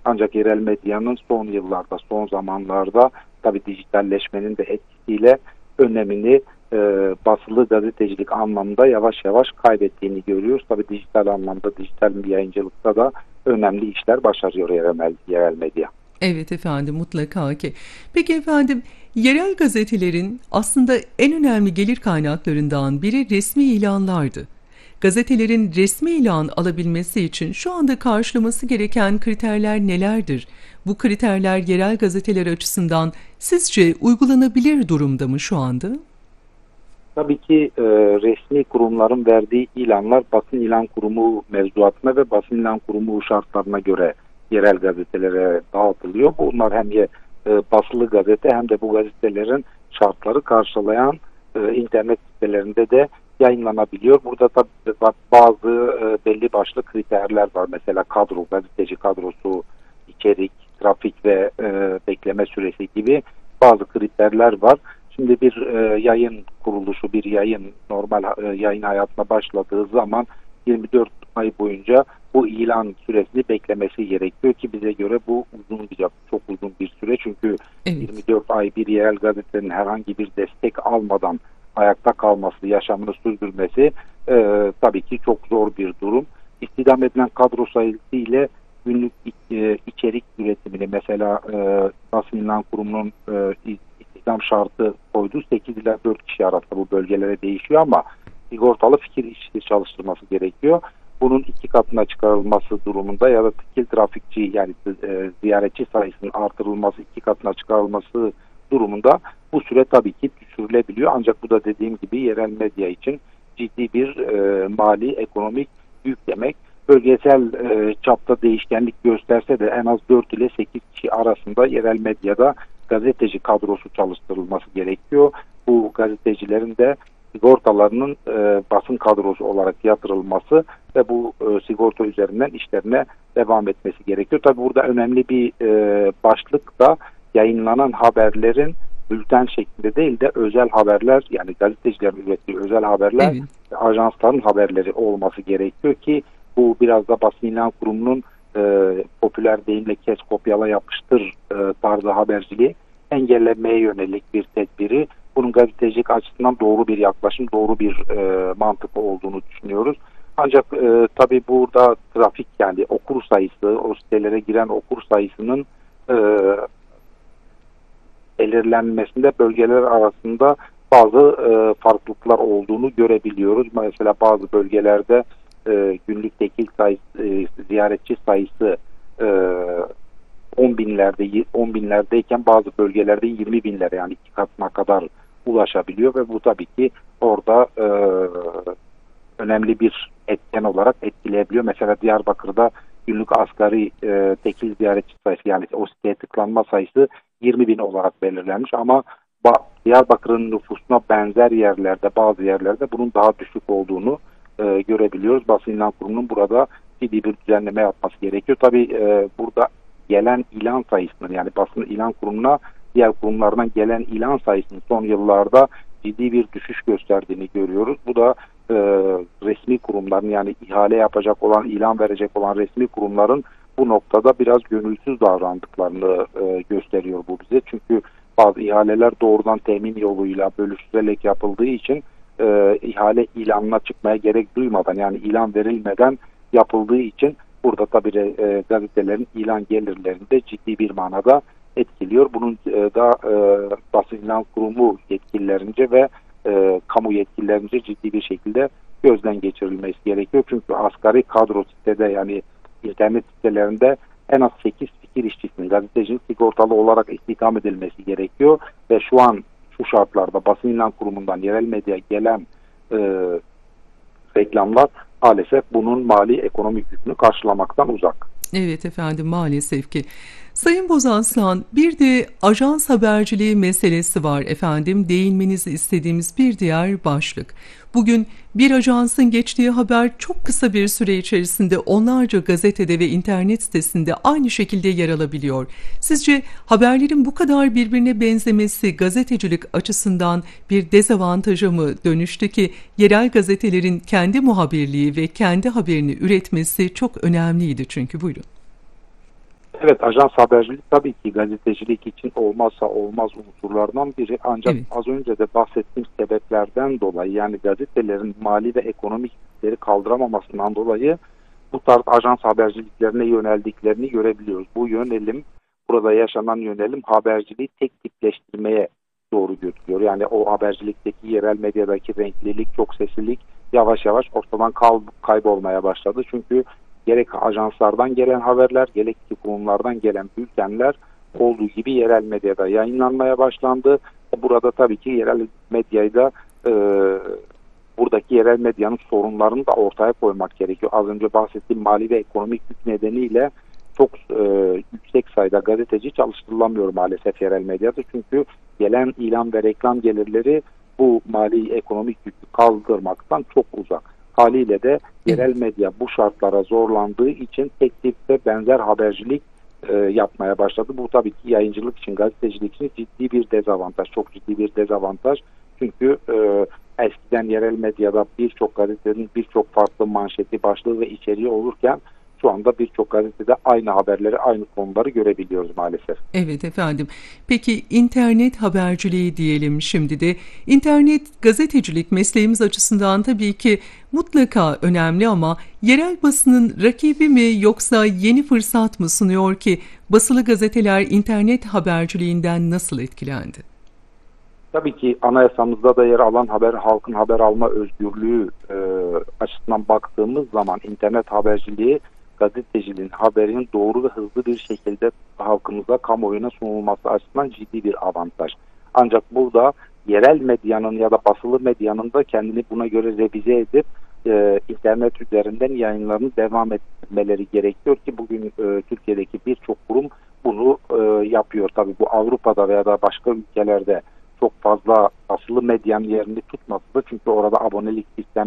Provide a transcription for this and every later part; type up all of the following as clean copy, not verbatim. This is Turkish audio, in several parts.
Ancak yerel medyanın son yıllarda, son zamanlarda tabii dijitalleşmenin de etkisiyle önemini basılı gazetecilik anlamında yavaş yavaş kaybettiğini görüyoruz. Tabii dijital anlamda, dijital yayıncılıkta da önemli işler başarıyor yerel medya. Evet efendim, mutlaka ki. Peki efendim, yerel gazetelerin aslında en önemli gelir kaynaklarından biri resmi ilanlardı. Gazetelerin resmi ilan alabilmesi için şu anda karşılaması gereken kriterler nelerdir? Bu kriterler yerel gazeteler açısından sizce uygulanabilir durumda mı şu anda? Tabii ki resmi kurumların verdiği ilanlar basın ilan kurumu mevzuatına ve basın ilan kurumu şartlarına göre yerel gazetelere dağıtılıyor. Bunlar hem basılı gazete hem de bu gazetelerin şartları karşılayan internet sitelerinde de yayınlanabiliyor. Burada tabii bazı belli başlı kriterler var. Mesela kadro, gazeteci kadrosu, içerik, trafik ve bekleme süresi gibi bazı kriterler var. Şimdi bir yayın kuruluşu, bir yayın normal yayın hayatına başladığı zaman 24 ay boyunca bu ilan süresini beklemesi gerekiyor ki bize göre bu çok uzun bir süre. Çünkü Evet. 24 ay bir yerel gazetenin herhangi bir destek almadan ayakta kalması, yaşamını sürdürmesi tabii ki çok zor bir durum. İstihdam edilen kadro sayısı ile günlük içerik üretimini mesela basın ilan kurumunun istihdam şartı koydu. 8 ila 4 kişi arasında bu bölgelere değişiyor ama sigortalı fikir işçisi çalıştırması gerekiyor. Bunun 2 katına çıkarılması durumunda ya da tekil trafikçi yani ziyaretçi sayısının artırılması 2 katına çıkarılması durumunda bu süre tabii ki düşürülebiliyor. Ancak bu da dediğim gibi yerel medya için ciddi bir mali ekonomik yük demek. Bölgesel çapta değişkenlik gösterse de en az 4 ile 8 kişi arasında yerel medyada gazeteci kadrosu çalıştırılması gerekiyor. Bu gazetecilerin de sigortalarının basın kadrosu olarak yatırılması ve bu sigorta üzerinden işlerine devam etmesi gerekiyor. Tabii burada önemli bir başlık da yayınlanan haberlerin bülten şeklinde değil de özel haberler yani gazetecilerin ürettiği özel haberler Evet. ajansların haberleri olması gerekiyor ki bu biraz da basın ilan kurumunun popüler deyimle kes kopyala yapıştır tarzı haberciliği engellemeye yönelik bir tedbiri. Bunun gazetecilik açısından doğru bir yaklaşım, doğru bir mantık olduğunu düşünüyoruz. Ancak tabii burada trafik yani okur sayısı, o sitelere giren okur sayısının belirlenmesinde bölgeler arasında bazı farklılıklar olduğunu görebiliyoruz. Mesela bazı bölgelerde günlük tekil sayısı, ziyaretçi sayısı 10 binlerdeyken bazı bölgelerde 20 binlere yani 2 katına kadar ulaşabiliyor ve bu tabii ki orada önemli bir etken olarak etkileyebiliyor. Mesela Diyarbakır'da günlük asgari tekil ziyaretçi sayısı yani o siteye tıklanma sayısı 20 bin olarak belirlenmiş ama Diyarbakır'ın nüfusuna benzer yerlerde bazı yerlerde bunun daha düşük olduğunu görebiliyoruz. Basın ilan kurumunun burada ciddi bir düzenleme yapması gerekiyor. Tabii burada gelen ilan sayısının yani basın ilan kurumuna diğer kurumlardan gelen ilan sayısının son yıllarda ciddi bir düşüş gösterdiğini görüyoruz. Bu da resmi kurumların yani ihale yapacak olan, ilan verecek olan resmi kurumların bu noktada biraz gönülsüz davrandıklarını gösteriyor bu bize. Çünkü bazı ihaleler doğrudan temin yoluyla bölüştürerek yapıldığı için ihale ilanına çıkmaya gerek duymadan yani ilan verilmeden yapıldığı için burada tabii gazetelerin ilan gelirlerini de ciddi bir manada etkiliyor. Bunun da basın ilan kurumu yetkililerince ve kamu yetkililerince ciddi bir şekilde gözden geçirilmesi gerekiyor. Çünkü asgari kadro sitede yani internet sitelerinde en az 8 fikir işçisinin gazetecinin sigortalı olarak istihdam edilmesi gerekiyor ve şu an şu şartlarda basın ilan kurumundan yerel medya gelen reklamlar maalesef bunun mali ekonomik yükünü karşılamaktan uzak. Evet efendim, maalesef ki. Sayın Bozanslan, bir de ajans haberciliği meselesi var efendim. Değinmenizi istediğimiz bir diğer başlık. Bugün bir ajansın geçtiği haber çok kısa bir süre içerisinde onlarca gazetede ve internet sitesinde aynı şekilde yer alabiliyor. Sizce haberlerin bu kadar birbirine benzemesi gazetecilik açısından bir dezavantaja mı dönüştü ki yerel gazetelerin kendi muhabirliği ve kendi haberini üretmesi çok önemliydi çünkü. Buyurun. Evet, ajans habercilik tabii ki gazetecilik için olmazsa olmaz unsurlardan biri. Ancak Evet. az önce de bahsettiğim sebeplerden dolayı, yani gazetelerin mali ve ekonomik yükleri kaldıramamasından dolayı bu tarz ajans haberciliklerine yöneldiklerini görebiliyoruz. Bu yönelim, burada yaşanan yönelim haberciliği tek tipleştirmeye doğru götürüyor. Yani o habercilikteki yerel medyadaki renklilik, çok seslilik yavaş yavaş ortadan kaybolmaya başladı. Çünkü gerek ajanslardan gelen haberler, gerek ki kurumlardan gelen bültenler olduğu gibi yerel medyada yayınlanmaya başlandı. Burada tabii ki yerel medyayı da buradaki yerel medyanın sorunlarını da ortaya koymak gerekiyor. Az önce bahsettiğim mali ve ekonomik yük nedeniyle çok yüksek sayıda gazeteci çalıştırılamıyor maalesef yerel medyada. Çünkü gelen ilan ve reklam gelirleri bu mali ekonomik yükü kaldırmaktan çok uzak. Haliyle de yerel medya bu şartlara zorlandığı için tek tip ve benzer habercilik yapmaya başladı. Bu tabii ki yayıncılık için, gazetecilik için ciddi bir dezavantaj, çok ciddi bir dezavantaj. Çünkü eskiden yerel medyada birçok gazetenin birçok farklı manşeti, başlığı ve içeriği olurken şu anda birçok gazetede aynı haberleri, aynı konuları görebiliyoruz maalesef. Evet efendim. Peki internet haberciliği diyelim şimdi de. İnternet gazetecilik mesleğimiz açısından tabii ki mutlaka önemli ama yerel basının rakibi mi yoksa yeni fırsat mı sunuyor ki basılı gazeteler internet haberciliğinden nasıl etkilendi? Tabii ki anayasamızda da yer alan halkın haber alma özgürlüğü açısından baktığımız zaman internet haberciliği, gazeteciliğin haberinin doğru ve hızlı bir şekilde halkımıza, kamuoyuna sunulması açısından ciddi bir avantaj. Ancak burada yerel medyanın ya da basılı medyanın da kendini buna göre revize edip internet üzerinden yayınlarını devam etmeleri gerekiyor ki bugün Türkiye'deki birçok kurum bunu yapıyor. Tabii bu Avrupa'da veya da başka ülkelerde çok fazla basılı medyanın yerini tutmasa da, çünkü orada abonelik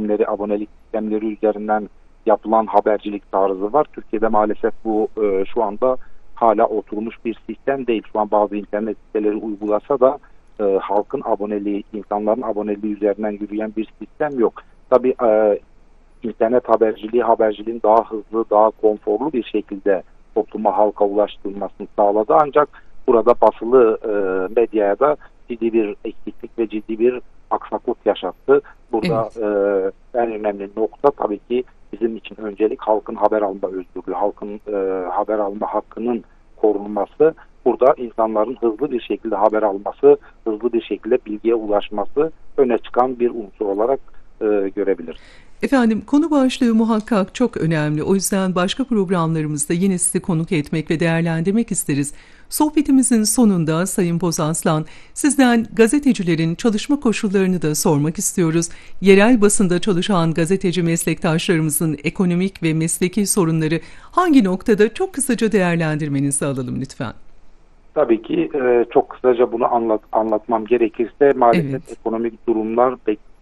sistemleri üzerinden yapılan habercilik tarzı var. Türkiye'de maalesef bu şu anda hala oturmuş bir sistem değil. Şu an bazı internet siteleri uygulasa da halkın aboneliği, insanların aboneliği üzerinden yürüyen bir sistem yok. Tabii internet haberciliğin daha hızlı, daha konforlu bir şekilde topluma, halka ulaştırılmasını sağladı. Ancak burada basılı medyaya da ciddi bir eksiklik ve ciddi bir aksaklık yaşattı. Burada en önemli nokta tabii ki bizim için öncelik halkın haber alma özgürlüğü, halkın haber alma hakkının korunması. Burada insanların hızlı bir şekilde haber alması, hızlı bir şekilde bilgiye ulaşması öne çıkan bir unsur olarak görebiliriz. Efendim konu başlığı muhakkak çok önemli. O yüzden başka programlarımızda yine sizi konuk etmek ve değerlendirmek isteriz. Sohbetimizin sonunda Sayın Bozanslan, sizden gazetecilerin çalışma koşullarını da sormak istiyoruz. Yerel basında çalışan gazeteci meslektaşlarımızın ekonomik ve mesleki sorunları hangi noktada, çok kısaca değerlendirmenizi alalım lütfen. Tabii ki çok kısaca bunu anlatmam gerekirse maalesef ekonomik durumlar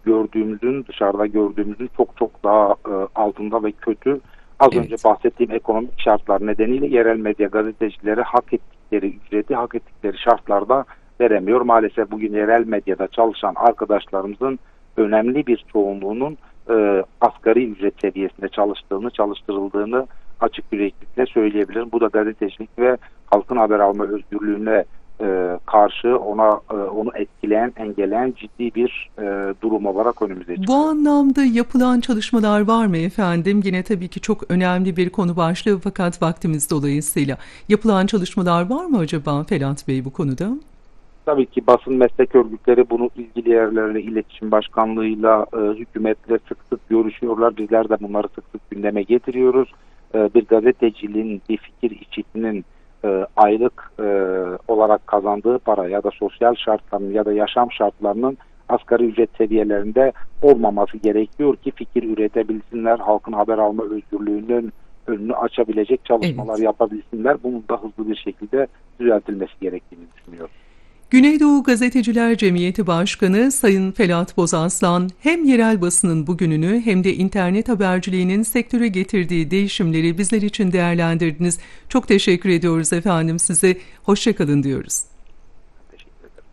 dışarıda gördüğümüzün çok çok daha altında ve kötü. Az önce bahsettiğim ekonomik şartlar nedeniyle yerel medya gazetecileri hak ettikleri ücreti, hak ettikleri şartlarda veremiyor. Maalesef bugün yerel medyada çalışan arkadaşlarımızın önemli bir çoğunluğunun asgari ücret seviyesinde çalıştırıldığını açık yüreklilikle söyleyebilirim. Bu da gazetecilik ve halkın haber alma özgürlüğüne karşı onu etkileyen, engelleyen ciddi bir durum olarak önümüze çıkıyor. Bu anlamda yapılan çalışmalar var mı efendim? Yine tabii ki çok önemli bir konu başlığı fakat vaktimiz dolayısıyla yapılan çalışmalar var mı acaba Felat Bey bu konuda? Tabii ki basın meslek örgütleri bunu ilgili yerlerle, iletişim başkanlığıyla, hükümetle sık sık görüşüyorlar. Bizler de bunları sık sık gündeme getiriyoruz. Bir gazeteciliğin, bir fikir işçisinin aylık olarak kazandığı para ya da sosyal şartlarının ya da yaşam şartlarının asgari ücret seviyelerinde olmaması gerekiyor ki fikir üretebilsinler, halkın haber alma özgürlüğünün önünü açabilecek çalışmalar yapabilsinler. Bunun da hızlı bir şekilde düzeltilmesi gerektiğini düşünüyorum. Güneydoğu Gazeteciler Cemiyeti Başkanı Sayın Felat Bozanslan, hem yerel basının bugününü hem de internet haberciliğinin sektöre getirdiği değişimleri bizler için değerlendirdiniz. Çok teşekkür ediyoruz efendim size. Hoşça kalın diyoruz. Teşekkür ederim.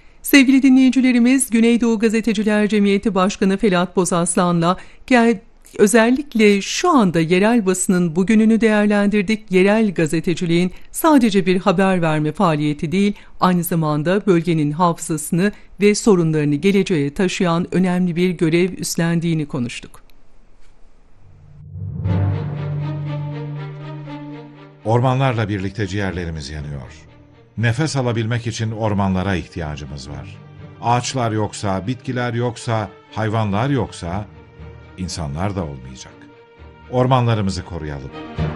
Sevgili dinleyicilerimiz, Güneydoğu Gazeteciler Cemiyeti Başkanı Felat Bozanslan'la özellikle şu anda yerel basının bugününü değerlendirdik. Yerel gazeteciliğin sadece bir haber verme faaliyeti değil, aynı zamanda bölgenin hafızasını ve sorunlarını geleceğe taşıyan önemli bir görev üstlendiğini konuştuk. Ormanlarla birlikte ciğerlerimiz yanıyor. Nefes alabilmek için ormanlara ihtiyacımız var. Ağaçlar yoksa, bitkiler yoksa, hayvanlar yoksa, insanlar da olmayacak. Ormanlarımızı koruyalım.